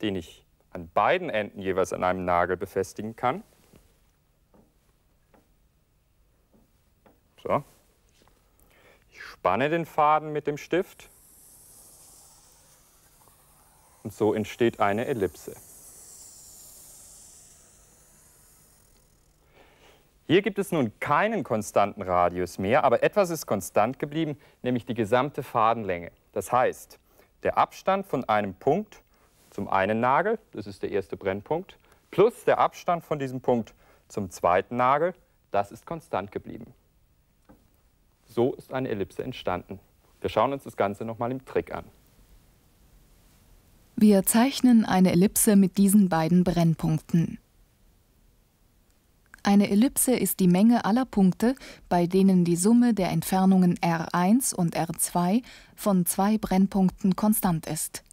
den ich an beiden Enden jeweils an einem Nagel befestigen kann. So. Ich spanne den Faden mit dem Stift und so entsteht eine Ellipse. Hier gibt es nun keinen konstanten Radius mehr, aber etwas ist konstant geblieben, nämlich die gesamte Fadenlänge. Das heißt, der Abstand von einem Punkt zum einen Nagel, das ist der erste Brennpunkt, plus der Abstand von diesem Punkt zum zweiten Nagel, das ist konstant geblieben. So ist eine Ellipse entstanden. Wir schauen uns das Ganze nochmal im Trick an. Wir zeichnen eine Ellipse mit diesen beiden Brennpunkten. Eine Ellipse ist die Menge aller Punkte, bei denen die Summe der Entfernungen R1 und R2 von zwei Brennpunkten konstant ist.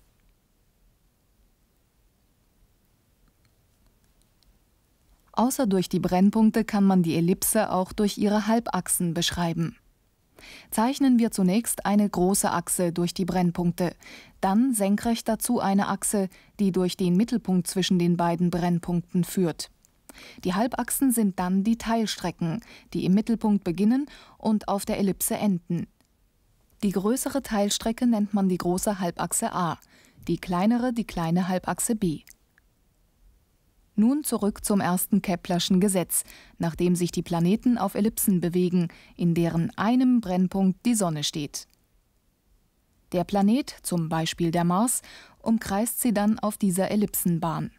Außer durch die Brennpunkte kann man die Ellipse auch durch ihre Halbachsen beschreiben. Zeichnen wir zunächst eine große Achse durch die Brennpunkte, dann senkrecht dazu eine Achse, die durch den Mittelpunkt zwischen den beiden Brennpunkten führt. Die Halbachsen sind dann die Teilstrecken, die im Mittelpunkt beginnen und auf der Ellipse enden. Die größere Teilstrecke nennt man die große Halbachse A, die kleinere die kleine Halbachse B. Nun zurück zum ersten Keplerschen Gesetz, nachdem sich die Planeten auf Ellipsen bewegen, in deren einem Brennpunkt die Sonne steht. Der Planet, zum Beispiel der Mars, umkreist sie dann auf dieser Ellipsenbahn.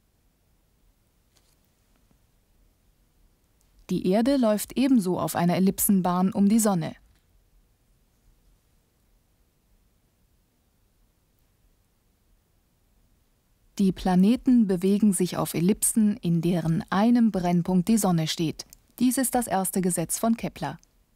Die Erde läuft ebenso auf einer Ellipsenbahn um die Sonne. Die Planeten bewegen sich auf Ellipsen, in deren einem Brennpunkt die Sonne steht. Dies ist das erste Gesetz von Kepler.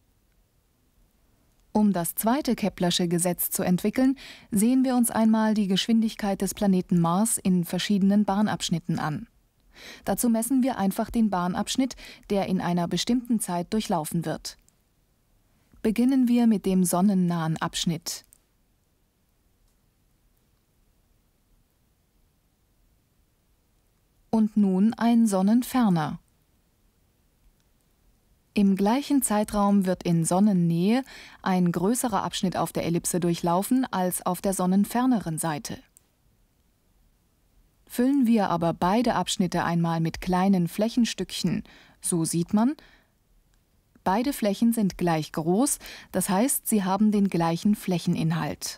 Um das zweite Keplersche Gesetz zu entwickeln, sehen wir uns einmal die Geschwindigkeit des Planeten Mars in verschiedenen Bahnabschnitten an. Dazu messen wir einfach den Bahnabschnitt, der in einer bestimmten Zeit durchlaufen wird. Beginnen wir mit dem sonnennahen Abschnitt. Und nun ein sonnenferner. Im gleichen Zeitraum wird in Sonnennähe ein größerer Abschnitt auf der Ellipse durchlaufen als auf der sonnenferneren Seite. Füllen wir aber beide Abschnitte einmal mit kleinen Flächenstückchen, so sieht man, beide Flächen sind gleich groß, das heißt, sie haben den gleichen Flächeninhalt.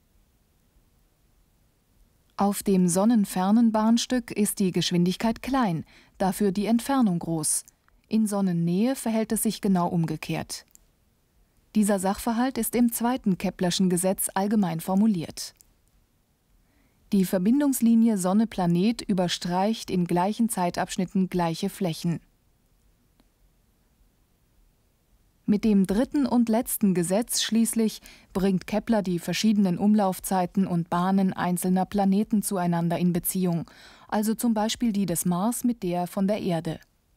Auf dem sonnenfernen Bahnstück ist die Geschwindigkeit klein, dafür die Entfernung groß. In Sonnennähe verhält es sich genau umgekehrt. Dieser Sachverhalt ist im zweiten Keplerschen Gesetz allgemein formuliert. Die Verbindungslinie Sonne-Planet überstreicht in gleichen Zeitabschnitten gleiche Flächen. Mit dem dritten und letzten Gesetz schließlich bringt Kepler die verschiedenen Umlaufzeiten und Bahnen einzelner Planeten zueinander in Beziehung, also zum Beispiel die des Mars mit der von der Erde.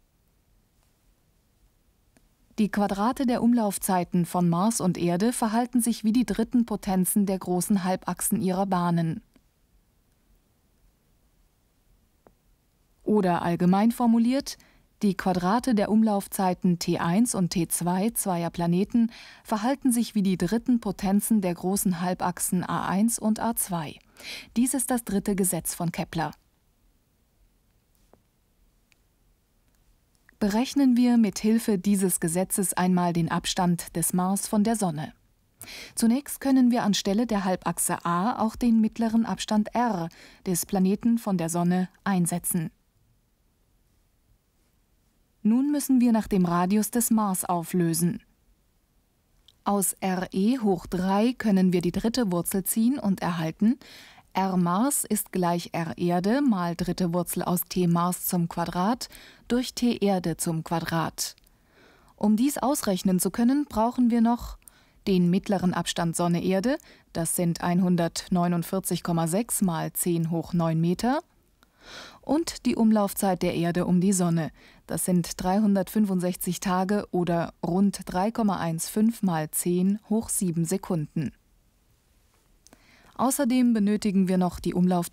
Die Quadrate der Umlaufzeiten von Mars und Erde verhalten sich wie die dritten Potenzen der großen Halbachsen ihrer Bahnen. Oder allgemein formuliert, die Quadrate der Umlaufzeiten T1 und T2 zweier Planeten verhalten sich wie die dritten Potenzen der großen Halbachsen A1 und A2. Dies ist das dritte Gesetz von Kepler. Berechnen wir mit Hilfe dieses Gesetzes einmal den Abstand des Mars von der Sonne. Zunächst können wir anstelle der Halbachse A auch den mittleren Abstand r des Planeten von der Sonne einsetzen. Nun müssen wir nach dem Radius des Mars auflösen. Aus RE hoch 3 können wir die dritte Wurzel ziehen und erhalten, R Mars ist gleich R Erde mal dritte Wurzel aus T Mars zum Quadrat durch T Erde zum Quadrat. Um dies ausrechnen zu können, brauchen wir noch den mittleren Abstand Sonne-Erde, das sind 149,6 mal 10 hoch 9 Meter, und die Umlaufzeit der Erde um die Sonne, das sind 365 Tage oder rund 3,15 mal 10 hoch 7 Sekunden. Außerdem benötigen wir noch die Umlaufzeit